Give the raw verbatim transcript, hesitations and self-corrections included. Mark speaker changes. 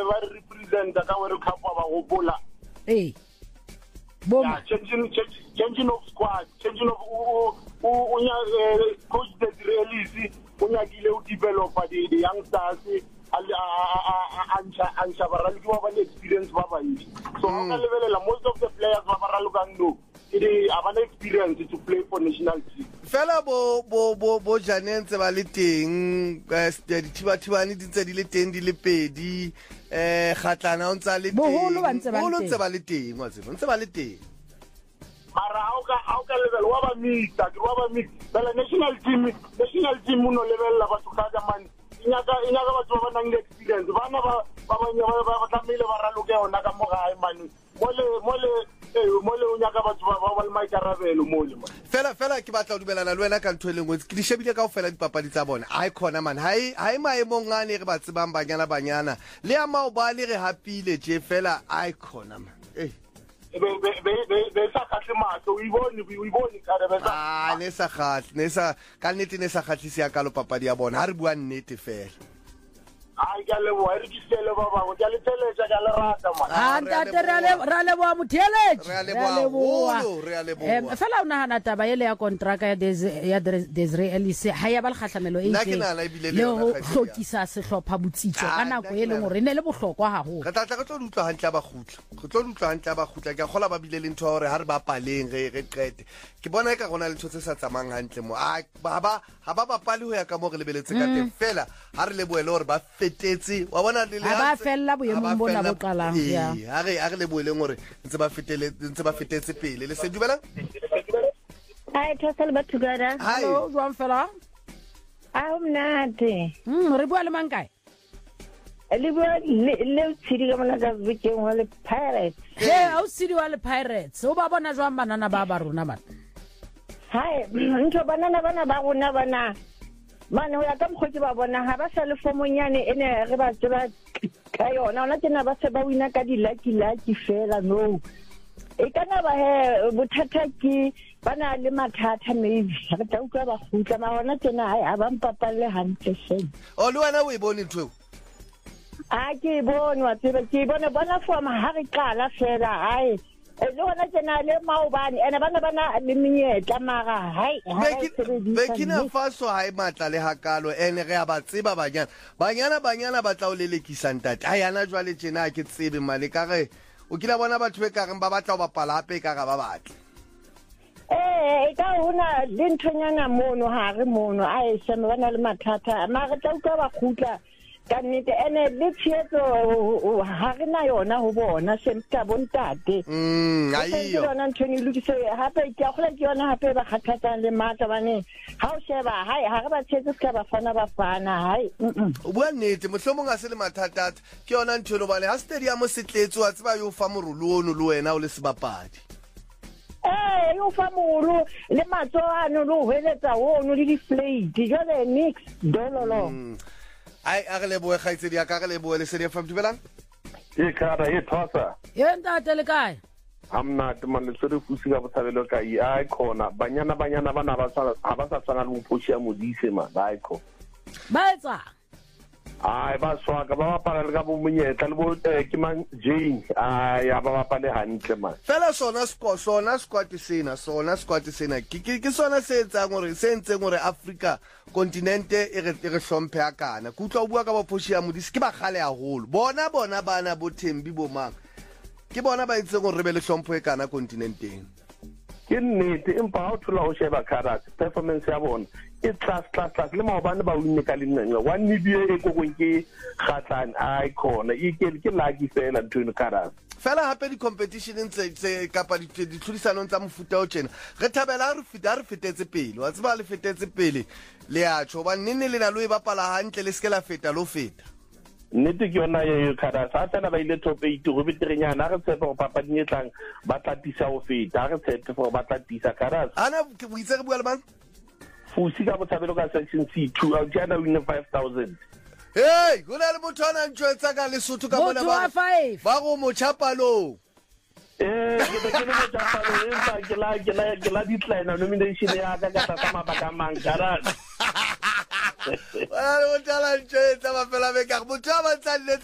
Speaker 1: ba represent ka World Cup ba go bola
Speaker 2: eh boma
Speaker 1: changing changing of squad changing of unya coach the release unya gile u develop the youngsters anja anja ba rali ba ba experience ba ba yi so ka levelela most of the players ba ba ralukang no it have an experience to play for national team.
Speaker 3: Fela bo bo bo bo janentse ba le teng di thiba thibane di ntse di le teng di le pedi eh khatlana o ntse le teng
Speaker 2: boholo ba ntse
Speaker 3: ba le teng wa tsebo ntse ba le teng
Speaker 1: mara auka auka level wa ba mita ke wa ba mita la national team national team no level la batho ka man inyaka inyaka batho ba nang le experience bana ba ba ba ba tlamile ba raluke ona ka mo gae manu mole mole mole unyaka batho ba ba le maikarabelo mole
Speaker 3: fela fela ke batla o dumelana le wena ka ntho e lengwe ke di shebile ka ofela dipapadi tsa bona ai khona man hai hai maemong ngane re ba tsebang banyana banyana le a mao ba le re hapile je fela ai khona man eh
Speaker 1: be be be be sa khatle matlo o ibone o ibone ka re ba
Speaker 3: ah ne sa khatle ne sa ka nnete ne sa khatlisi ya ka lo papadi ya bona ha re bua nnete fela
Speaker 1: ai ga le wa re kisele ba ba go le teleja ga le rata man
Speaker 2: ah ntate re le ra le boa motheletsi
Speaker 3: re le boa re le boa
Speaker 2: em fela o nahana taba ele ya contract ya ya Desiree Elise ha ya ba le khatlhamelo e itseng le ho hlokisa sehlopha botsitso ka nako e leng hore ne le bohlokwa haholo
Speaker 3: re tla tla re tlo utlwa hantle ba khutla re tlo utlwa hantle ba khutla ke gola ba bile le ntho hore ha re ba paleng re re qete ke bona e ka gona le ntho tse sa tsamang hantle mo a ba ba ha ba bapale ho ya ka mo re lebeletse ka teng fela ha re le boele hore ba fetetse wa bona le
Speaker 2: ha ba fella boemong bona bo qalang
Speaker 3: ya ha re ha re le boele ngore ntse ba fetele ntse ba fetetse pele le se dumela
Speaker 4: hai thosele ba tugara
Speaker 2: hello jwang fela
Speaker 4: a mnate
Speaker 2: hm re bua le mang kae
Speaker 4: le bua le tshiri ka mona ka vikeng wa le Pirates
Speaker 2: he au siri wa le Pirates o ba bona jwang banana ba ba rona bana
Speaker 4: hai ntho banana bana ba rona bana mane ho ya ka mkhotsi ba bona ha ba sa le formonyane ene re ba tseba ka yona ona tena ba se ba wina ka di lucky lucky fela no e kana ba he bothata ke bana le mathata maybe re tla utlwa ba khutla ma ona tena hai a ba mpapalle hantle seng
Speaker 3: o le wena o e bone ntwe
Speaker 4: a ke bone wa tseba ke bone bona form ha re qala fela hai le ona tena le maobane ene bana bana le menyetla mara hai
Speaker 3: Burkina Faso ha e matla le hakalo ene re a ba tseba banyana banyana banyana ba tla o lelekisa ntate ha yana jwale tjena ke tsebe mane ka re o kila bona batho be ka reng ba batla o bapala hape ka ga ba batla
Speaker 4: eh e ka hona le nthonyana mono ha re mono a e sema bana le mathata mara tla utlwa ba khutla ka nnete ene le tshetso ha re na yona ho bona semta bontate
Speaker 3: mm aiyo
Speaker 4: yona nthoni lokise hape ke a khola ke yona hape ba khathatsa le matla bane ha o sheba hai ha re ba tshetso ska ba fana ba fana hai
Speaker 3: o bua nnete mohlomong a se le mathatata ke yona ntholo bane ha stadium se tletse wa tseba yo fa morolo ono le wena o le sebapadi
Speaker 4: eh yo fa morolo le matsoano lo hweletsa ono le di flake jole mix dololo
Speaker 3: ai a re le boe khaitse di ka re le boe le se di fa dubelang
Speaker 1: e khara e thosa
Speaker 2: ye ntate le kae
Speaker 1: amna tman le sore fusi ka botshabelo ka i ai khona banyana banyana bana ba sa ba sa tsana le mophoshi ya modise ma ba ikho
Speaker 2: ba etsa
Speaker 1: ai ba swa ka ba ba para le ka bo monyetla le bo ke mang Jane ai ya ba ba pale hantle man
Speaker 3: fela sona squad sona squad sena sona squad sena ke ke sona se etsang gore se ntseng gore Africa kontinente e re re hlomphe akana ke utlwa o bua ka bophoshi ya modise ke ba gale haholo bona bona bana bo Thembi bo mang ke bona ba itseng gore re be le hlompho e kana kontinenteng
Speaker 1: ke nnete empa ha o thola o sheba Karachi performance ya bona e class class class le maobane ba winne ka lenngwe wa nibie e kokong ke khatlana ai khona e ke ke lagi fela ntwini Karachi
Speaker 3: fela hape di competition ntse tse kapa di tlhodisano tsa mofuta o tjena re thabela re fita re fetetse pele wa tseba le fetetse pele le a tsho ba nne le na lo e bapala hantle le skela feta lo feta
Speaker 1: nnete ke yona ye Karachi sa tsena ba ile top eight go bitrenyana re tshepa go papa dinyetlang ba tla tisa go feta re tshepe for ba tla tisa Karachi
Speaker 3: ana ke buitse re bua le mang
Speaker 1: fusi ka botshabelo ka section C two a jana win five thousand
Speaker 3: hey gona le motho ana ntshwetsa ka Lesotho ka bona ba ba go mochapalo
Speaker 1: eh ke be ke le mochapalo empa ke la ke la ke la decline nomination ya ka ka tsa mabaka mang Karachi
Speaker 3: wala le motho ana ntshwetsa ba fela be ka motho ba tsa